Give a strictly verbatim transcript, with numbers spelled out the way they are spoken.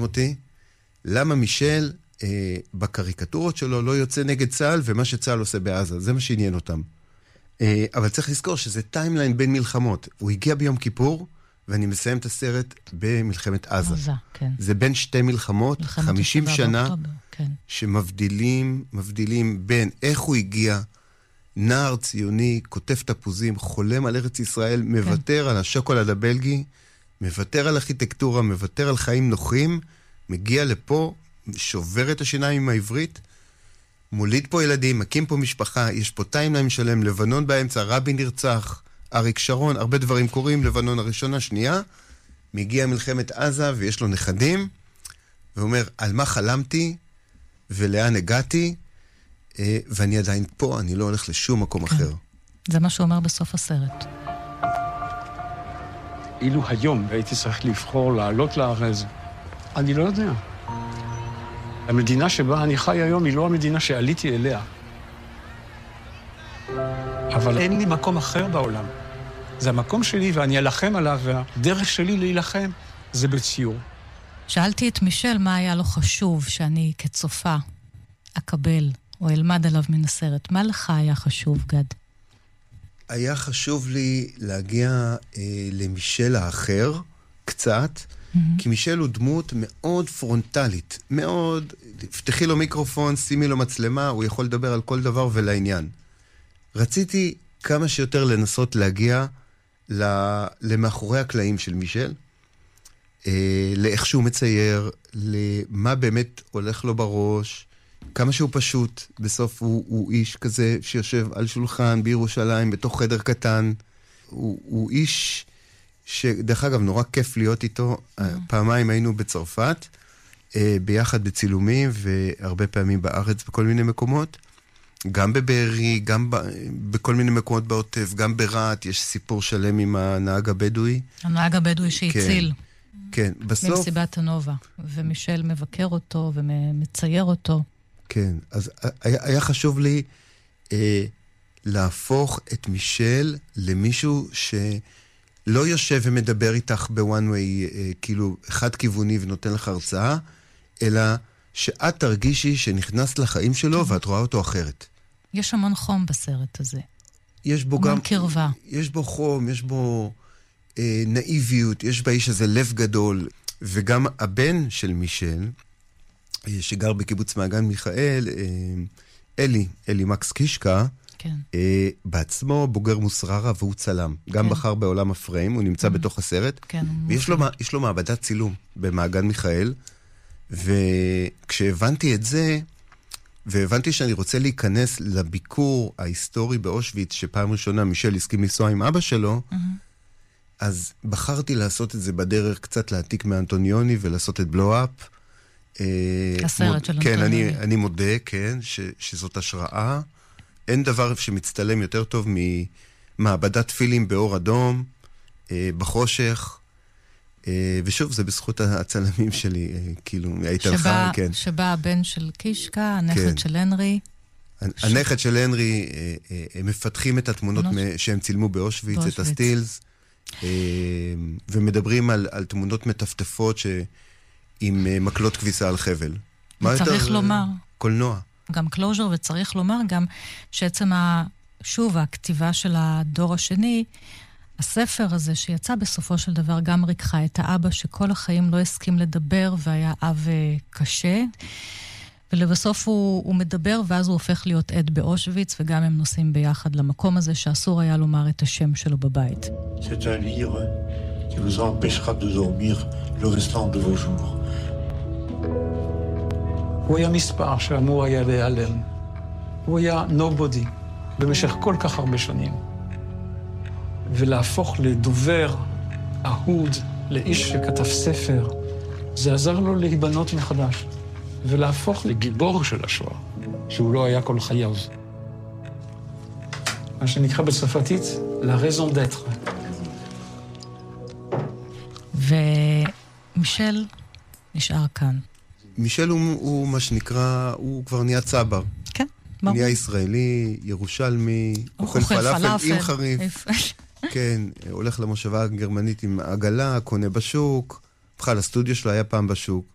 אותי, למה מישל אה, בקריקטורות שלו לא יוצא נגד צה"ל, ומה שצה"ל עושה בעזה, זה מה שעניין אותם. אה, אבל צריך לזכור שזה טיימליין בין מלחמות. הוא הגיע ביום כיפור, ואני מסיים את הסרט במלחמת עזה. עזה, כן. זה בין שתי מלחמות, חמישים שנה, כן. שמבדילים, מבדילים בין איך הוא הגיע, נער ציוני, כותב תפוזים, חולם על ארץ ישראל, מוותר כן. על השוקולד הבלגי, מוותר על ארכיטקטורה, מוותר על חיים נוחים, מגיע לפה, שובר את השיניים עם העברית, מוליד פה ילדים, מקים פה משפחה, יש פה טיימליין שלם, לבנון באמצע, רבין נרצח, אריק שרון, הרבה דברים קורים, לבנון הראשונה, שנייה, מגיע מלחמת עזה ויש לו נכדים, ואומר, על מה חלמתי ולאן הגעתי, ואני עדיין פה, אני לא הולך לשום מקום כן. אחר. זה מה שהוא אומר בסוף הסרט. אילו היום הייתי צריך לבחור לעלות לארץ, אני לא יודע. המדינה שבה אני חי היום היא לא המדינה שעליתי אליה. אבל אין לי מקום אחר בעולם. זה המקום שלי ואני אלחם עליו, והדרך שלי להילחם זה בציור. שאלתי את מישל מה היה לו חשוב שאני כצופה אקבל או אלמד עליו מן הסרט. מה לך היה חשוב, גד? היה חשוב לי להגיע אה, למישל האחר, קצת, mm-hmm. כי מישל הוא דמות מאוד פרונטלית, מאוד, תפתחי לו מיקרופון, שימי לו מצלמה, הוא יכול לדבר על כל דבר ולעניין. רציתי כמה שיותר לנסות להגיע למאחורי הקלעים של מישל, אה, לאיך שהוא מצייר, למה באמת הולך לו בראש, כמה שהוא פשוט, בסוף הוא, הוא איש כזה שיושב על שולחן בירושלים, בתוך חדר קטן. הוא, הוא איש שדרך אגב נורא כיף להיות איתו. Mm. פעמיים היינו בצרפת, ביחד בצילומים, והרבה פעמים בארץ בכל מיני מקומות. גם בבארי, גם ב, בכל מיני מקומות בעוטף, גם ברעת, יש סיפור שלם עם הנהג הבדואי. הנהג הבדואי שהציל. כן, כן. בסוף... ממסיבת הנובה. ומישל מבקר אותו ומצייר אותו. כן, אז היה, היה חשוב לי אה, להפוך את מישל למישהו שלא יושב ומדבר איתך בוואן ווי, אה, כאילו חד כיווני ונותן לך הרצאה, אלא שאת תרגישי שנכנסת לחיים שלו ואת רואה אותו אחרת. יש המון חום בסרט הזה. יש בו גם... המון קרבה. יש בו חום, יש בו אה, נאיביות, יש באיש הזה לב גדול, וגם הבן של מישל, שגר בקיבוץ מעגן מיכאל, אלי, אלי מקס קישקה, כן. בעצמו בוגר מוסררה והוא צלם. גם כן. בחר בעולם הפריים, הוא נמצא mm. בתוך הסרט. כן, ויש לו, יש לו מעבדת צילום במעגן מיכאל, וכשהבנתי את זה, והבנתי שאני רוצה להיכנס לביקור ההיסטורי באושוויץ, שפעם ראשונה מישל הסכים לנסוע עם אבא שלו, mm-hmm. אז בחרתי לעשות את זה בדרך קצת להעתיק מאנטוניוני ולעשות את בלו-אפ, הסרט של כן, אני, אני מודה, כן, ש, שזאת השראה. אין דבר שמצטלם יותר טוב ממעבדת פילים באור אדום, בחושך, ושוב, זה בזכות הצלמים שלי, כאילו, היית לך, כן. שבא הבן של קישקה, הנכד כן. של הנרי. הנכד ש... של הנרי, הם מפתחים את התמונות שהם צילמו באושוויץ, את הסטילס, ומדברים על, על תמונות מטפטפות ש... עם מקלות כביסה על חבל. צריך לומר. קולנוע. גם קלוז'ר, וצריך לומר גם שעצם, שוב, הכתיבה של הדור השני, הספר הזה שיצא בסופו של דבר גם ריקחה את האבא שכל החיים לא הסכים לדבר והיה אב קשה, ולבסוף הוא, הוא מדבר ואז הוא הופך להיות עד באושוויץ, וגם הם נוסעים ביחד למקום הזה שאסור היה לומר את השם שלו בבית. C'est un livre qui vous empêchera de dormir le restant de vos jours. הוא היה מספר שאמור היה להיעלם. הוא היה nobody במשך כל כך הרבה שנים. ולהפוך לדובר, אהוד, לאיש שכתב ספר, זה עזר לו להיבנות מחדש. ולהפוך לגיבור של השואה, שהוא לא היה כל חייו. מה שנקרא בצרפתית, la raison d'être. ומישל נשאר כאן. מישל הוא, הוא מה שנקרא, הוא כבר נהיה צבר. כן, ברור. נהיה ישראלי, ירושלמי, אוכל פלאפל עם חריף. כן, הולך למושבה הגרמנית עם עגלה, קונה בשוק, בכלל הסטודיו שלו היה פעם בשוק.